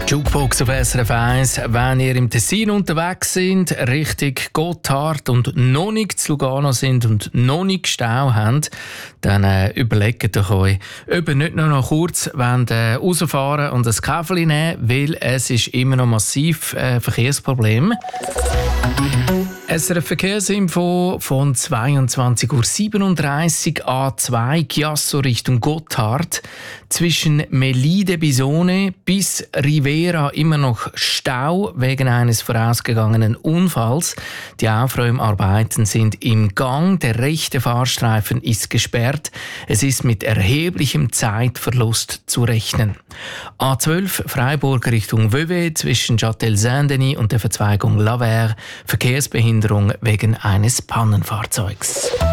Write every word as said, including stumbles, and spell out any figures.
Jukebox auf S R F eins. Wenn ihr im Tessin unterwegs seid, Richtung Gotthard und noch nicht zu Lugano sind und noch nicht Stau habt, dann äh, überlegt euch, ob ihr nicht nur noch kurz wollt, äh, rausfahren und ein Käferchen nehmen, weil es ist immer noch massiv äh, Verkehrsproblem. S R F Verkehrsinfo von zweiundzwanzig Uhr siebenunddreißig A zwei Chiasso Richtung Gotthard. Zwischen Melide-Bisone bis Rivera immer noch Stau wegen eines vorausgegangenen Unfalls. Die Aufräumarbeiten sind im Gang. Der rechte Fahrstreifen ist gesperrt. Es ist mit erheblichem Zeitverlust zu rechnen. A zwölf Freiburg Richtung Vevey zwischen Châtel-Saint-Denis und der Verzweigung Lavers. Verkehrsbehinderung wegen eines Pannenfahrzeugs.